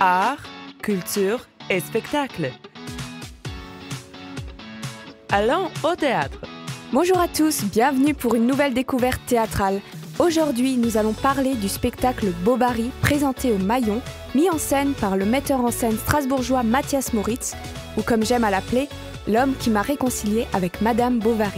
Art, culture et spectacle. Allons au théâtre. Bonjour à tous, bienvenue pour une nouvelle découverte théâtrale. Aujourd'hui, nous allons parler du spectacle Bovary, présenté au Maillon, mis en scène par le metteur en scène strasbourgeois Mathias Moritz, ou comme j'aime à l'appeler, l'homme qui m'a réconcilié avec Madame Bovary.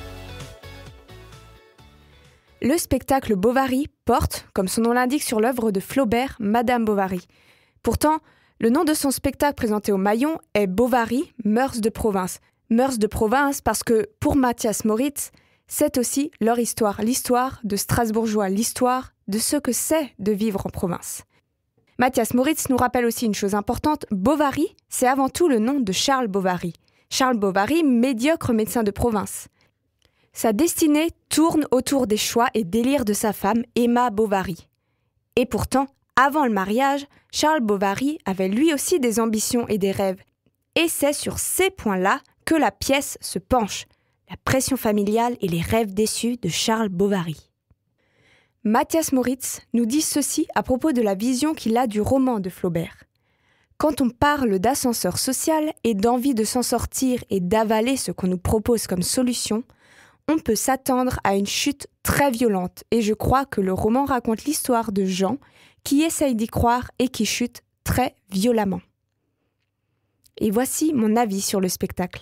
Le spectacle Bovary porte, comme son nom l'indique, sur l'œuvre de Flaubert, Madame Bovary. Pourtant, le nom de son spectacle présenté au Maillon est Bovary, mœurs de province. Mœurs de province parce que, pour Mathias Moritz, c'est aussi leur histoire, l'histoire de Strasbourgeois, l'histoire de ce que c'est de vivre en province. Mathias Moritz nous rappelle aussi une chose importante, Bovary, c'est avant tout le nom de Charles Bovary. Charles Bovary, médiocre médecin de province. Sa destinée tourne autour des choix et délires de sa femme, Emma Bovary. Et pourtant, avant le mariage, Charles Bovary avait lui aussi des ambitions et des rêves. Et c'est sur ces points-là que la pièce se penche, la pression familiale et les rêves déçus de Charles Bovary. Mathias Moritz nous dit ceci à propos de la vision qu'il a du roman de Flaubert. Quand on parle d'ascenseur social et d'envie de s'en sortir et d'avaler ce qu'on nous propose comme solution, on peut s'attendre à une chute très violente et je crois que le roman raconte l'histoire de gens qui essayent d'y croire et qui chutent très violemment. Et voici mon avis sur le spectacle.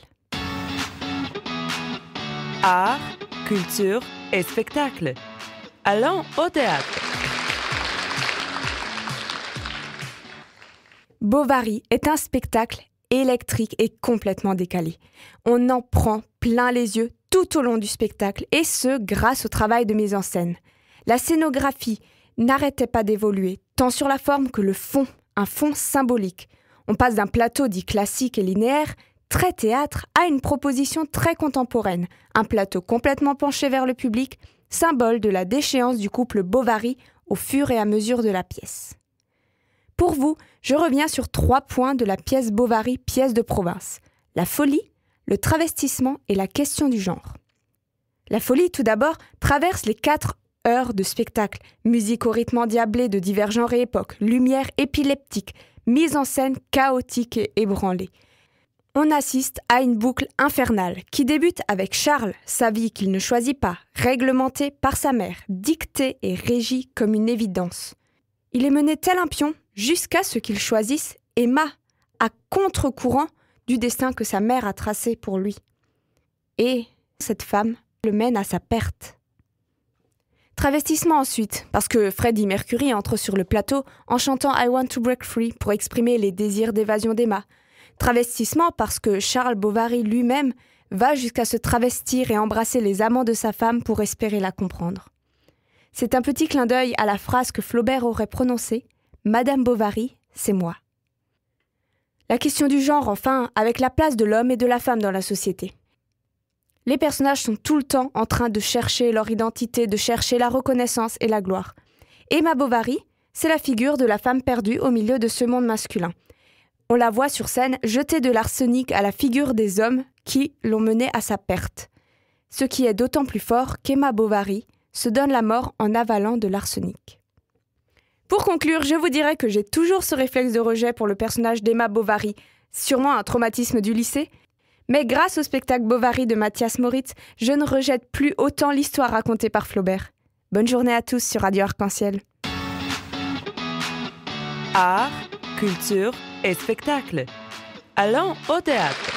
Art, culture et spectacle. Allons au théâtre. Bovary est un spectacle électrique et complètement décalé. On en prend plein les yeux tout au long du spectacle, et ce, grâce au travail de mise en scène. La scénographie n'arrêtait pas d'évoluer, tant sur la forme que le fond, un fond symbolique. On passe d'un plateau dit classique et linéaire, très théâtre, à une proposition très contemporaine, un plateau complètement penché vers le public, symbole de la déchéance du couple Bovary au fur et à mesure de la pièce. Pour vous, je reviens sur 3 points de la pièce Bovary, pièce de province. La folie, le travestissement et la question du genre. La folie, tout d'abord, traverse les 4 heures de spectacle. Musique au rythme endiablé de divers genres et époques, lumière épileptique, mise en scène chaotique et ébranlée. On assiste à une boucle infernale qui débute avec Charles, sa vie qu'il ne choisit pas, réglementée par sa mère, dictée et régie comme une évidence. Il est mené tel un pion jusqu'à ce qu'il choisisse Emma, à contre-courant du destin que sa mère a tracé pour lui. Et cette femme le mène à sa perte. Travestissement ensuite, parce que Freddie Mercury entre sur le plateau en chantant I Want to Break Free pour exprimer les désirs d'évasion d'Emma. Travestissement parce que Charles Bovary lui-même va jusqu'à se travestir et embrasser les amants de sa femme pour espérer la comprendre. C'est un petit clin d'œil à la phrase que Flaubert aurait prononcée « Madame Bovary, c'est moi ». La question du genre, enfin, avec la place de l'homme et de la femme dans la société. Les personnages sont tout le temps en train de chercher leur identité, de chercher la reconnaissance et la gloire. Emma Bovary, c'est la figure de la femme perdue au milieu de ce monde masculin. On la voit sur scène jeter de l'arsenic à la figure des hommes qui l'ont menée à sa perte. Ce qui est d'autant plus fort qu'Emma Bovary se donne la mort en avalant de l'arsenic. Pour conclure, je vous dirais que j'ai toujours ce réflexe de rejet pour le personnage d'Emma Bovary, sûrement un traumatisme du lycée, mais grâce au spectacle Bovary de Mathias Moritz, je ne rejette plus autant l'histoire racontée par Flaubert. Bonne journée à tous sur Radio Arc-en-Ciel. Art, culture et spectacle. Allons au théâtre.